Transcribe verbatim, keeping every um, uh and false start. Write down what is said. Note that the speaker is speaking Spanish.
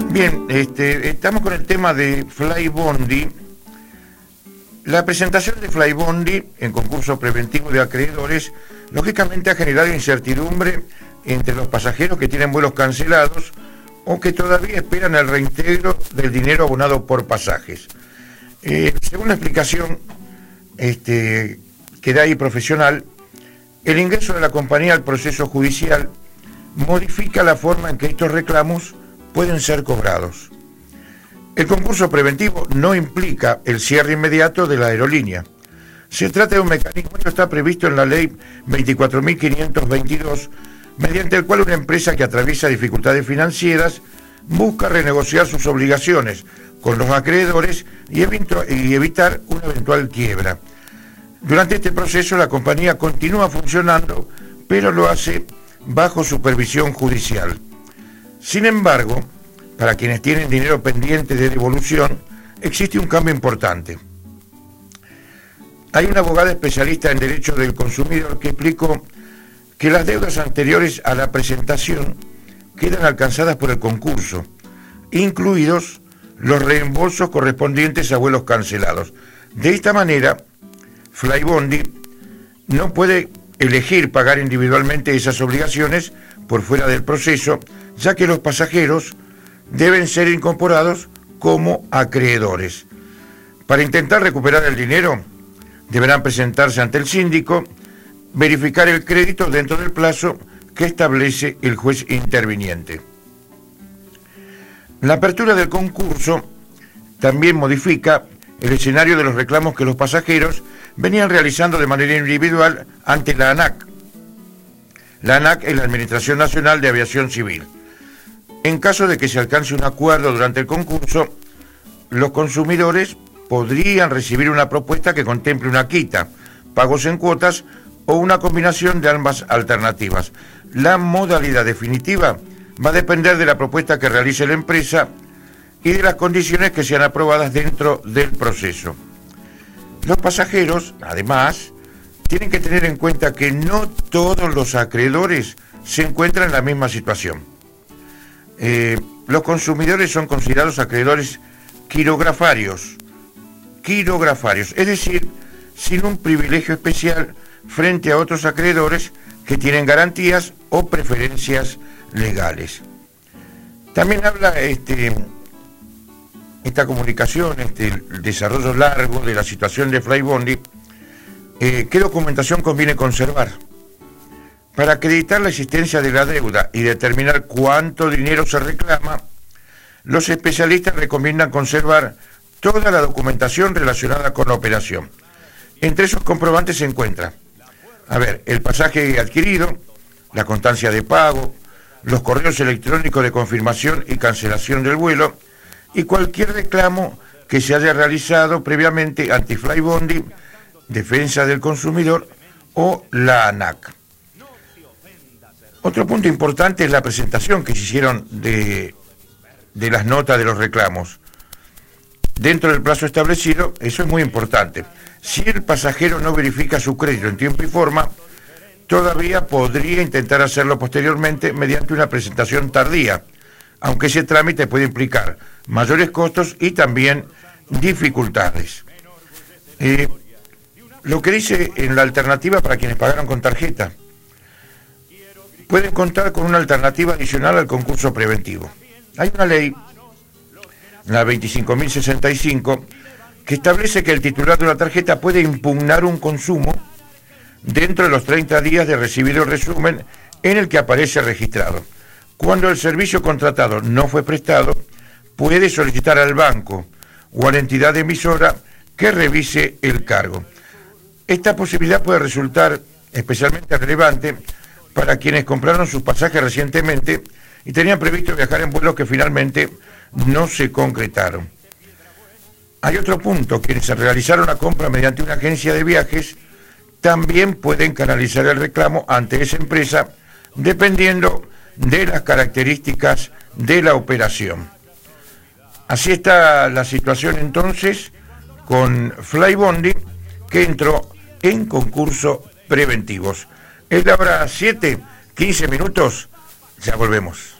Bien, este, estamos con el tema de Flybondi. La presentación de Flybondi en concurso preventivo de acreedores, lógicamente ha generado incertidumbre entre los pasajeros que tienen vuelos cancelados o que todavía esperan el reintegro del dinero abonado por pasajes. Eh, según la explicación este, que da ahí profesional, el ingreso de la compañía al proceso judicial modifica la forma en que estos reclamos pueden ser cobrados. El concurso preventivo no implica el cierre inmediato de la aerolínea. Se trata de un mecanismo que está previsto en la ley veinticuatro mil quinientos veintidós, mediante el cual una empresa que atraviesa dificultades financieras busca renegociar sus obligaciones con los acreedores y, y evitar una eventual quiebra. Durante este proceso la compañía continúa funcionando, pero lo hace bajo supervisión judicial. Sin embargo, para quienes tienen dinero pendiente de devolución, existe un cambio importante. Hay una abogada especialista en Derecho del Consumidor que explicó que las deudas anteriores a la presentación quedan alcanzadas por el concurso, incluidos los reembolsos correspondientes a vuelos cancelados. De esta manera, Flybondi no puede elegir pagar individualmente esas obligaciones por fuera del proceso, ya que los pasajeros deben ser incorporados como acreedores. Para intentar recuperar el dinero, deberán presentarse ante el síndico, verificar el crédito dentro del plazo que establece el juez interviniente. La apertura del concurso también modifica el escenario de los reclamos que los pasajeros venían realizando de manera individual ante la ANAC. La ANAC es la Administración Nacional de Aviación Civil. En caso de que se alcance un acuerdo durante el concurso, los consumidores podrían recibir una propuesta que contemple una quita, pagos en cuotas o una combinación de ambas alternativas. La modalidad definitiva va a depender de la propuesta que realice la empresa y de las condiciones que sean aprobadas dentro del proceso. Los pasajeros, además, tienen que tener en cuenta que no todos los acreedores se encuentran en la misma situación. Eh, los consumidores son considerados acreedores quirografarios, quirografarios, es decir, sin un privilegio especial frente a otros acreedores que tienen garantías o preferencias legales. También habla este, esta comunicación, este, el desarrollo largo de la situación de Flybondi. Eh, ¿Qué documentación conviene conservar? Para acreditar la existencia de la deuda y determinar cuánto dinero se reclama, los especialistas recomiendan conservar toda la documentación relacionada con la operación. Entre esos comprobantes se encuentra, a ver, el pasaje adquirido, la constancia de pago, los correos electrónicos de confirmación y cancelación del vuelo y cualquier reclamo que se haya realizado previamente ante Flybondi, Defensa del Consumidor o la ANAC. Otro punto importante es la presentación que se hicieron de, de las notas de los reclamos. Dentro del plazo establecido, eso es muy importante. Si el pasajero no verifica su crédito en tiempo y forma, todavía podría intentar hacerlo posteriormente mediante una presentación tardía, aunque ese trámite puede implicar mayores costos y también dificultades. Eh, lo que dice en la alternativa para quienes pagaron con tarjeta, pueden contar con una alternativa adicional al concurso preventivo. Hay una ley, la veinticinco mil sesenta y cinco, que establece que el titular de una tarjeta puede impugnar un consumo dentro de los treinta días de recibido el resumen en el que aparece registrado. Cuando el servicio contratado no fue prestado, puede solicitar al banco o a la entidad emisora que revise el cargo. Esta posibilidad puede resultar especialmente relevante para quienes compraron sus pasajes recientemente y tenían previsto viajar en vuelos que finalmente no se concretaron. Hay otro punto: quienes realizaron la compra mediante una agencia de viajes también pueden canalizar el reclamo ante esa empresa dependiendo de las características de la operación. Así está la situación entonces con Flybondi, que entró en concurso preventivos. Es la hora siete, quince minutos, ya volvemos.